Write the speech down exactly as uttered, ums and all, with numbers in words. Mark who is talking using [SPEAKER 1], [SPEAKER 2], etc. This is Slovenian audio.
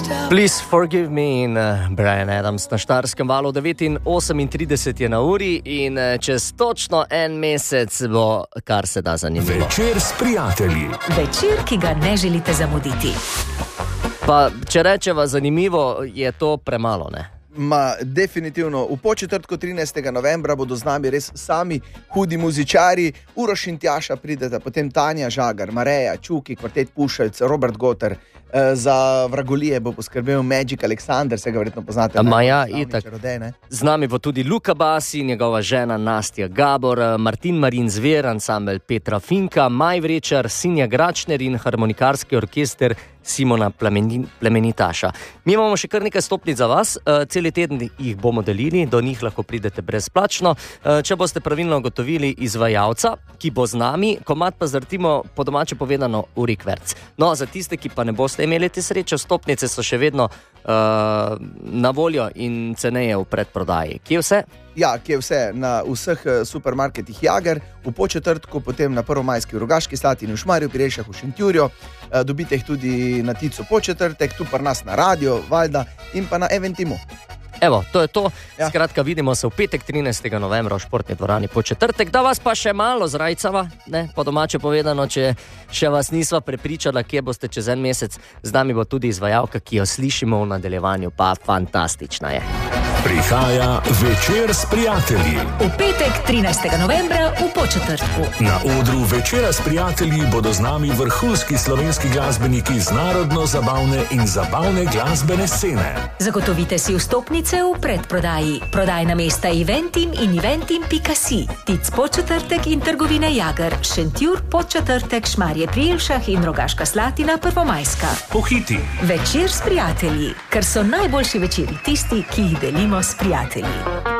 [SPEAKER 1] Please forgive me in uh, Bryan Adams na Štajerskem valu. devet in osemintrideset je na uri in uh, čez točno en mesec bo kar se da zanimivo.
[SPEAKER 2] Večer s prijatelji.
[SPEAKER 3] Večer, ki ga ne želite zamuditi.
[SPEAKER 1] Pa, če rečeva zanimivo, je to premalo, ne?
[SPEAKER 4] Ma, definitivno. V početrtku trinajstega novembra bodo z nami res sami hudi muzičari. Uroš in Tjaša prideta, potem Tanja Žagar, Mareja, Čuki, Kvartet Pušelc, Robert Goter. E, za vragolije bo poskrbel Magic Alexander, se ga verjetno poznate.
[SPEAKER 1] Maja, itak. Z nami bo tudi Luka Basi, njegova žena Nastja Gabor, Martin Marin Zver, ansambel Petra Finka, Maj Vrečar, Sinja Gračner in harmonikarski orkester Simona Plemenitaša. Mi imamo še kar nekaj stopnic za vas, celi teden jih bomo delili, do njih lahko pridete brezplačno. Če boste pravilno ugotovili izvajalca, ki bo z nami, komad pa zvrtimo po domače povedano v rikverc. No, za tiste, ki pa ne boste imeli te sreče, stopnice so še vedno uh, na voljo in ceneje v predprodaji. Kje vse?
[SPEAKER 4] Ja, kje vse? Na vseh supermarketih Jager, v početrtku, potem na Prvomajski v Rogaški Slatini, v Šmarju pri Jelšah, v Šentjurju. Dobite jih tudi na Ticu početrtek, tu pa nas na radio, valjda, in pa na Eventimu.
[SPEAKER 1] Evo, to je to.
[SPEAKER 4] Ja.
[SPEAKER 1] Skratka, vidimo se v petek trinajstega novembra v športni dvorani početrtek. Da vas pa še malo zrajcava, ne, po domače povedano, če še vas nisva prepričala, kje boste čez en mesec. Z nami bo tudi izvajalka, ki jo slišimo v nadaljevanju, pa fantastična je.
[SPEAKER 2] Prihaja Večer s prijatelji.
[SPEAKER 3] V petek trinajstega novembra v početrtku.
[SPEAKER 2] Na odru Večera s prijatelji bodo z nami vrhunski slovenski glasbeniki z narodno-zabavne in zabavne glasbene scene.
[SPEAKER 3] Zagotovite si vstopnice v predprodaji. Prodajna mesta Eventim in eventim pika si. Tic početrtek in trgovine Jager. Šentjur početrtek, Šmarje pri Jelšah in Rogaška Slatina Prvomajska.
[SPEAKER 2] Pohiti.
[SPEAKER 3] Večer s prijatelji, ker so najboljši večeri tisti, ki jih delimo s prijatelji.